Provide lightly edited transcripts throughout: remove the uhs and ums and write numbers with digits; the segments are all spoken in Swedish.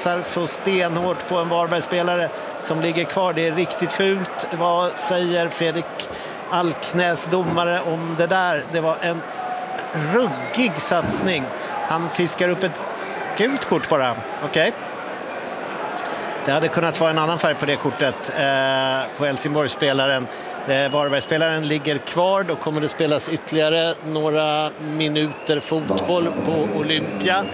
blåsar så stenhårt på en Varbergsspelare som ligger kvar. Det är riktigt fult. Vad säger Fredrik Alknäs, domare, om det där? Det var en ruggig satsning. Han fiskar upp ett gult kort bara. Okej. Det hade kunnat vara en annan färg på det kortet på Helsingborgsspelaren. Varbergsspelaren ligger kvar. Då kommer det spelas ytterligare några minuter fotboll på Olympia.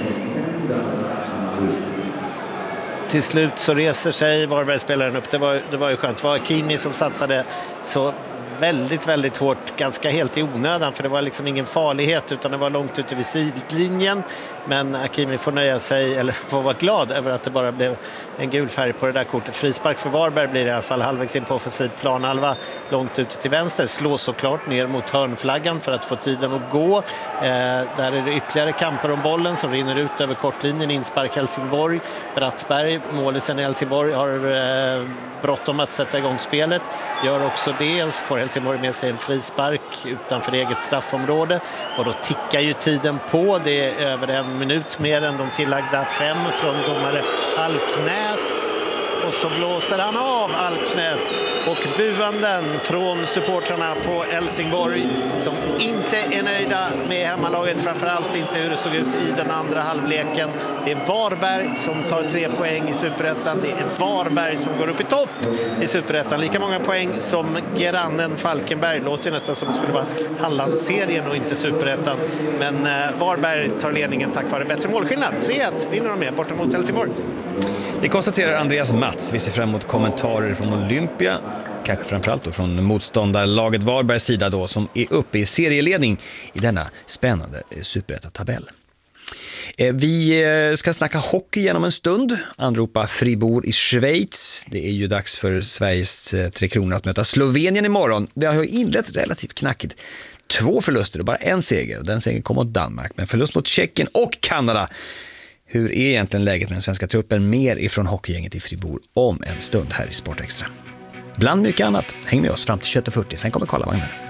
Till slut så reser sig Varbergsspelaren upp. Det var ju skönt. Det var Hakimi som satsade så väldigt, väldigt hårt, ganska helt i onödan, för det var liksom ingen farlighet utan det var långt ute vid sidlinjen. Men Hakimi får nöja sig, eller får vara glad över att det bara blev en gul färg på det där kortet. Frispark för Varberg blir det i alla fall halvvägs in på offensiv planhalva, långt ut till vänster. Slås såklart ner mot hörnflaggan för att få tiden att gå. Där är det ytterligare kamper om bollen som rinner ut över kortlinjen. Inspark Helsingborg. Brattberg, målisen i Helsingborg, har bråttom att sätta igång spelet. Gör också det, och så får Helsingborg med sig en frispark utanför eget straffområde. Och då tickar ju tiden på. Det är över en minut mer än de tillagda 5 från domare Alknäs. Och så blåser han av Alknäs. Och buanden från supportrarna på Helsingborg som inte är nöjda med hemmalaget. Framförallt inte hur det såg ut i den andra halvleken. Det är Varberg som tar 3 poäng i Superettan. Det är Varberg som går upp i topp i Superettan. Lika många poäng som grannen Falkenberg. Låter ju nästan som det skulle vara Hallandsserien och inte Superettan. Men Varberg tar ledningen tack vare bättre målskillnad. 3-1 vinner de med borta mot Helsingborg. Det konstaterar Andreas Mats. Vi ser fram emot kommentarer från Olympia. Kanske framförallt då från motståndarlaget Varbergs sida då, som är uppe i serieledning i denna spännande Superettan-tabell. Vi ska snacka hockey genom en stund. Anropa Fribourg i Schweiz. Det är ju dags för Sveriges Tre Kronor att möta Slovenien imorgon. Det har ju inlett relativt knackigt. 2 förluster och bara en seger. Den segern kom mot Danmark, men förlust mot Tjeckien och Kanada. Hur är egentligen läget med den svenska truppen? Mer ifrån hockeygänget i Fribourg om en stund här i Sport Extra. Bland mycket annat, häng med oss fram till 21:40, sen kommer Karlavagnen.